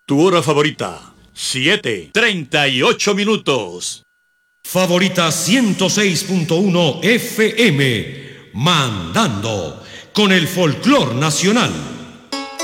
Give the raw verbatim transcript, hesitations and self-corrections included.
Tu hora favorita, siete, treinta y ocho minutos. Favorita ciento seis punto uno F M, mandando con el folclor nacional.